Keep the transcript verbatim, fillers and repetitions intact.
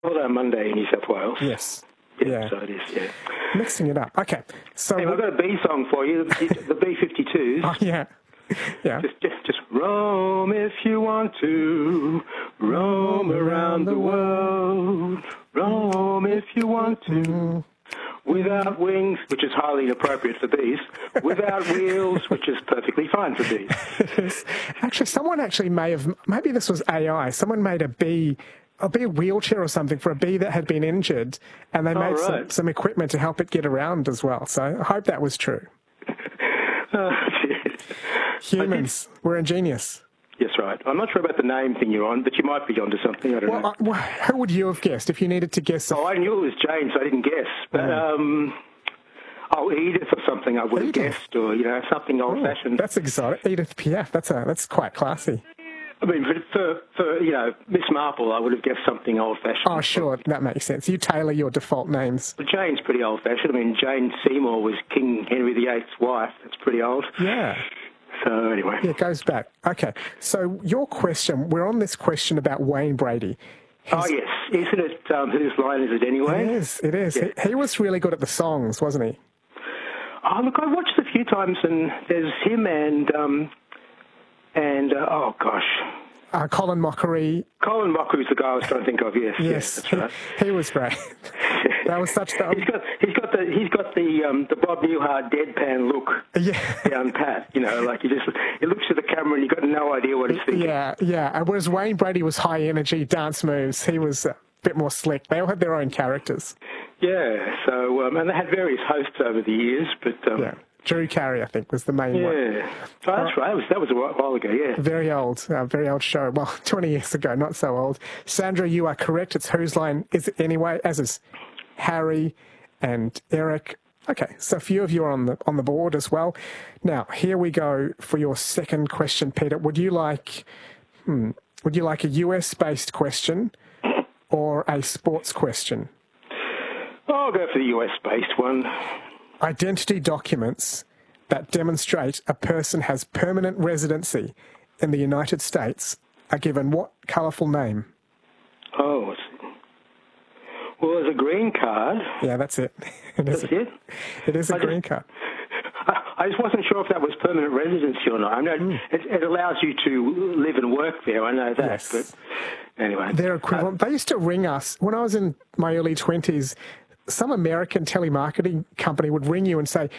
Holiday on Monday in New South Wales. Yes. Yeah, Yeah. so it is, yeah. Mixing it up. Okay. So Hey, I've got a B song for you, the, the B fifty-twos. Oh, yeah. Yeah. Just, just, just roam if you want to, roam around the world, roam if you want to, without wings, which is highly inappropriate for bees, without wheels, which is perfectly fine for bees. Actually, someone actually may have, maybe this was A I, someone made a bee, a bee wheelchair or something for a bee that had been injured, and they Oh, made some, right. some equipment to help it get around as well. So I hope that was true. Oh, shit. Humans, we're ingenious. Yes, right. I'm not sure about the name thing you're on, but you might be onto something. I don't Well, know. I, well, who would you have guessed if you needed to guess? Oh, I knew it was Jane, so I didn't guess. But, Mm. um, oh, Edith or something I would have Edith. guessed, or, you know, something old-fashioned. That's exotic. Edith Piaf. That's a that's quite classy. I mean, for, for, for, you know, Miss Marple, I would have guessed something old-fashioned. Oh, sure, that makes sense. You tailor your default names. But Jane's pretty old-fashioned. I mean, Jane Seymour was King Henry the Eighth's wife. That's pretty old. Yeah. So, anyway. Yeah, it goes back. Okay, so your question, we're on this question about Wayne Brady. Oh, yes. Isn't it, um, whose line is it anyway? It is, it is. Yeah. He, he was really good at the songs, wasn't he? Oh, look, I watched it a few times, and there's him and, um, and uh, oh, gosh. Uh, Colin Mockery. Colin Mockery's the guy I was trying to think of, yes. Yes, that's right. he, he was great. That was such the... he's got he's got the he's got the um, the Bob Newhart deadpan look Yeah. down pat. You know, like he just he looks at the camera and you got no idea what he's thinking. Yeah, yeah. And whereas Wayne Brady was high energy, dance moves, he was a bit more slick. They all had their own characters. Yeah. So um, and they had various hosts over the years, but um, Yeah. Drew Carey, I think, was the main yeah. one. Oh, that's right. That was that was a while ago. Yeah. Very old, uh, very old show. Well, twenty years ago, not so old. Sandra, you are correct. It's Whose Line Is It Anyway? As is Harry and Eric. Okay, so a few of you are on the on the board as well. Now, here we go for your second question, Peter. Would you like, hmm, would you like a U S-based question or a sports question? Oh, I'll go for the U S-based one. Identity documents that demonstrate a person has permanent residency in the United States are given what colourful name? Oh, what's it? Well, there's a green card. Yeah, that's it. It is That's a, it. it is a I just- green card. I I just wasn't sure if that was permanent residency or not. I know Hmm. it, it allows you to live and work there. I know that. Yes. But anyway, They're equivalent. They used to ring us when I was in my early twenties. Some American telemarketing company would ring you and say,